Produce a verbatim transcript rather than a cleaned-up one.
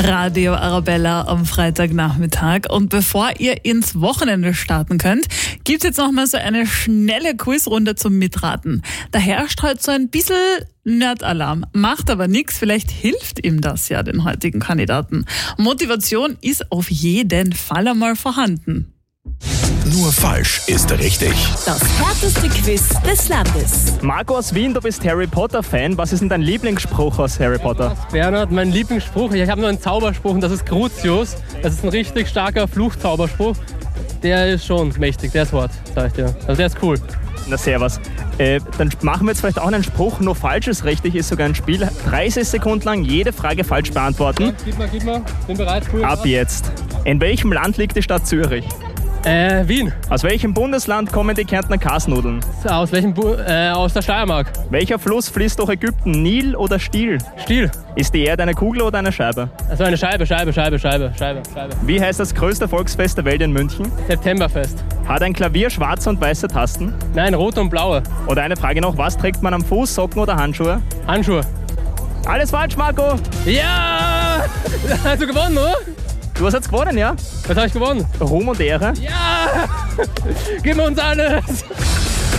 Radio Arabella am Freitagnachmittag. Und bevor ihr ins Wochenende starten könnt, gibt's jetzt noch mal so eine schnelle Quizrunde zum Mitraten. Da herrscht heute so ein bisschen Nerdalarm. Macht aber nichts, vielleicht hilft ihm das ja den heutigen Kandidaten. Motivation ist auf jeden Fall einmal vorhanden. Nur falsch ist richtig. Das härteste Quiz des Landes. Marco aus Wien, du bist Harry Potter-Fan. Was ist denn dein Lieblingsspruch aus Harry Potter? Bernhard, mein Lieblingsspruch, ich habe nur einen Zauberspruch und das ist Crucius. Das ist ein richtig starker Fluchzauberspruch. Der ist schon mächtig, der ist hart, sag ich dir. Also der ist cool. Na servus. Äh, dann machen wir jetzt vielleicht auch einen Spruch. Nur falsch ist richtig, ist sogar ein Spiel. dreißig Sekunden lang jede Frage falsch beantworten. Ja, gib mal, gib mal. Bin bereit, cool. Ab jetzt. In welchem Land liegt die Stadt Zürich? Äh, Wien. Aus welchem Bundesland kommen die Kärntner Kasnudeln? Aus welchem Bu äh, aus der Steiermark. Welcher Fluss fließt durch Ägypten? Nil oder Stiel? Stiel. Ist die Erde eine Kugel oder eine Scheibe? Also eine Scheibe, Scheibe, Scheibe, Scheibe, Scheibe, Scheibe. Wie heißt das größte Volksfest der Welt in München? Septemberfest. Hat ein Klavier schwarze und weiße Tasten? Nein, rote und blaue. Oder eine Frage noch, was trägt man am Fuß, Socken oder Handschuhe? Handschuhe. Alles falsch, Marco! Ja! Hast du gewonnen, oder? Du hast jetzt gewonnen, ja? Was habe ich gewonnen? Ruhm und Ehre. Ja! Gib uns alles!